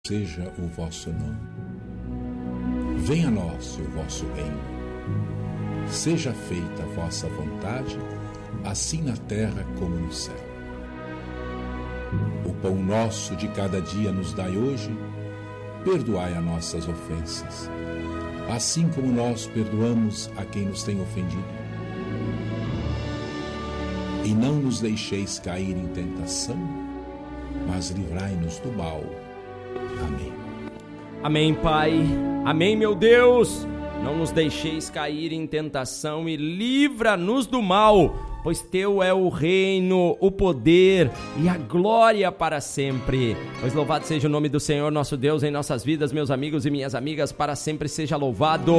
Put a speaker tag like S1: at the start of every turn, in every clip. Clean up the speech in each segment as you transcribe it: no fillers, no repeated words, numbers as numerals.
S1: seja o vosso nome. Venha a nós o vosso reino. Seja feita a vossa vontade, assim na terra como no céu. O pão nosso de cada dia nos dai hoje. Perdoai as nossas ofensas, assim como nós perdoamos a quem nos tem ofendido. E não nos deixeis cair em tentação, mas livrai-nos do mal. Amém.
S2: Amém, Pai. Amém, meu Deus. Não nos deixeis cair em tentação e livra-nos do mal, pois teu é o reino, o poder e a glória para sempre. Pois louvado seja o nome do Senhor nosso Deus em nossas vidas, meus amigos e minhas amigas, para sempre seja louvado.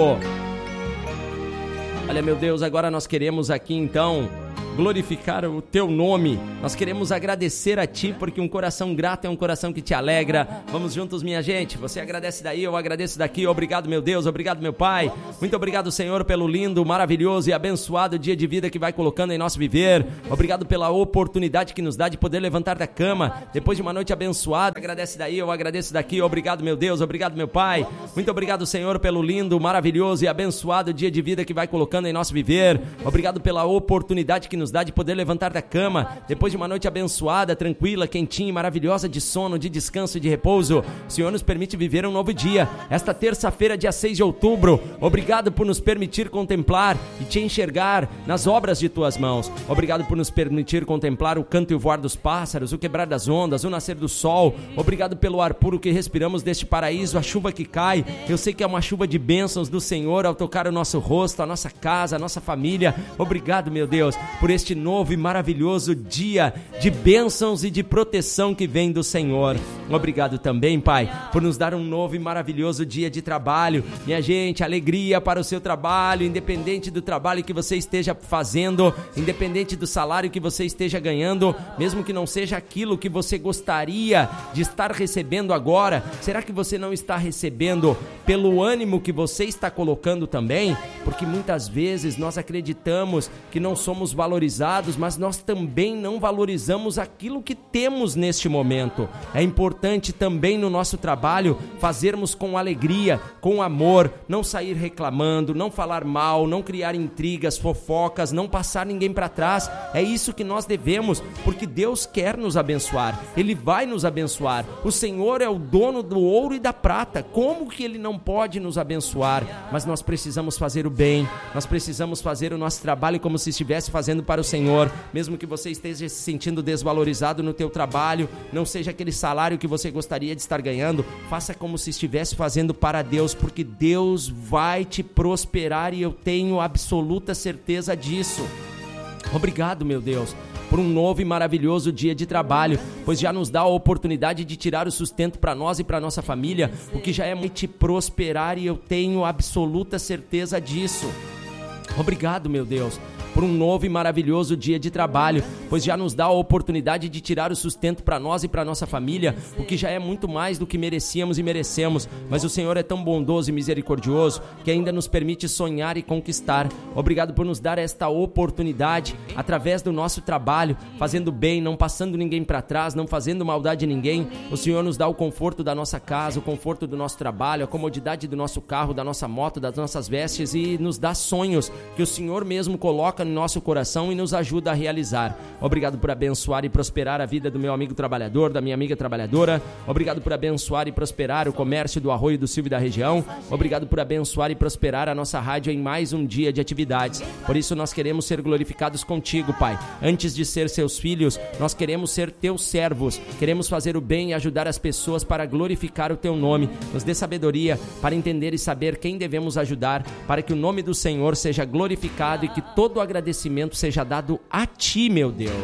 S2: Olha, meu Deus, agora nós queremos aqui então glorificar o teu nome. Nós queremos agradecer a ti, porque um coração grato é um coração que te alegra. Vamos juntos, minha gente. Você agradece daí, eu agradeço daqui. Obrigado, meu Deus, obrigado, meu Pai. Muito obrigado, Senhor, pelo lindo, maravilhoso e abençoado dia de vida que vai colocando em nosso viver. Obrigado pela oportunidade que nos dá de poder levantar da cama depois de uma noite abençoada. Agradece daí, eu agradeço daqui. Obrigado, meu Deus, obrigado, meu Pai. Muito obrigado, Senhor, pelo lindo, maravilhoso e abençoado dia de vida que vai colocando em nosso viver. Obrigado pela oportunidade que nos dá de poder levantar da cama depois de uma noite abençoada, tranquila, quentinha e maravilhosa de sono, de descanso e de repouso. O Senhor nos permite viver um novo dia, esta terça-feira, dia 6 de outubro. Obrigado por nos permitir contemplar e te enxergar nas obras de tuas mãos. Obrigado por nos permitir contemplar o canto e o voar dos pássaros, o quebrar das ondas, o nascer do sol. Obrigado pelo ar puro que respiramos deste paraíso, a chuva que cai. Eu sei que é uma chuva de bênçãos do Senhor ao tocar o nosso rosto, a nossa casa, a nossa família. Obrigado, meu Deus, por este novo e maravilhoso dia de bênçãos e de proteção que vem do Senhor. Obrigado também, Pai, por nos dar um novo e maravilhoso dia de trabalho. Minha gente, alegria para o seu trabalho, independente do trabalho que você esteja fazendo, independente do salário que você esteja ganhando, mesmo que não seja aquilo que você gostaria de estar recebendo agora. Será que você não está recebendo pelo ânimo que você está colocando também? Porque muitas vezes nós acreditamos que não somos valorizados, mas nós também não valorizamos aquilo que temos neste momento. É importante também no nosso trabalho fazermos com alegria, com amor, não sair reclamando, não falar mal, não criar intrigas, fofocas, não passar ninguém para trás. É isso que nós devemos, porque Deus quer nos abençoar, Ele vai nos abençoar. O Senhor é o dono do ouro e da prata. Como que Ele não pode nos abençoar? Mas nós precisamos fazer o bem, nós precisamos fazer o nosso trabalho como se estivesse fazendo para o Senhor. Mesmo que você esteja se sentindo desvalorizado no teu trabalho, não seja aquele salário que você gostaria de estar ganhando, faça como se estivesse fazendo para Deus, porque Deus vai te prosperar e eu tenho absoluta certeza disso. Obrigado, meu Deus, por um novo e maravilhoso dia de trabalho, pois já nos dá a oportunidade de tirar o sustento para nós e para nossa família, o que já é muito te prosperar e eu tenho absoluta certeza disso. Obrigado, meu Deus, por um novo e maravilhoso dia de trabalho, pois já nos dá a oportunidade de tirar o sustento para nós e para nossa família, o que já é muito mais do que merecíamos e merecemos, mas o Senhor é tão bondoso e misericordioso que ainda nos permite sonhar e conquistar. Obrigado por nos dar esta oportunidade, através do nosso trabalho, fazendo bem, não passando ninguém para trás, não fazendo maldade a ninguém. O Senhor nos dá o conforto da nossa casa, o conforto do nosso trabalho, a comodidade do nosso carro, da nossa moto, das nossas vestes e nos dá sonhos que o Senhor mesmo coloca no nosso coração e nos ajuda a realizar. Obrigado por abençoar e prosperar a vida do meu amigo trabalhador, da minha amiga trabalhadora. Obrigado por abençoar e prosperar o comércio do Arroio do Silva e da região. Obrigado por abençoar e prosperar a nossa rádio em mais um dia de atividades. Por isso nós queremos ser glorificados contigo, Pai. Antes de ser seus filhos, nós queremos ser teus servos. Queremos fazer o bem e ajudar as pessoas para glorificar o teu nome. Nos dê sabedoria para entender e saber quem devemos ajudar, para que o nome do Senhor seja glorificado e que todo o agradecimento seja dado a ti, meu Deus.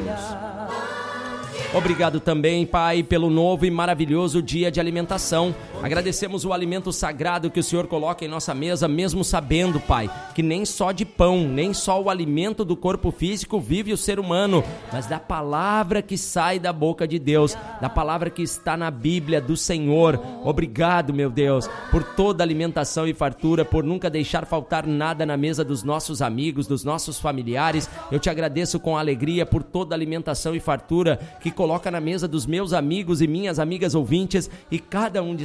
S2: Obrigado também, Pai, pelo novo e maravilhoso dia de alimentação. Agradecemos o alimento sagrado que o Senhor coloca em nossa mesa, mesmo sabendo, Pai, que nem só de pão, nem só o alimento do corpo físico vive o ser humano, mas da palavra que sai da boca de Deus, da palavra que está na Bíblia do Senhor. Obrigado, meu Deus, por toda a alimentação e fartura, por nunca deixar faltar nada na mesa dos nossos amigos, dos nossos familiares. Eu te agradeço com alegria por toda a alimentação e fartura que coloca na mesa dos meus amigos e minhas amigas ouvintes e cada um de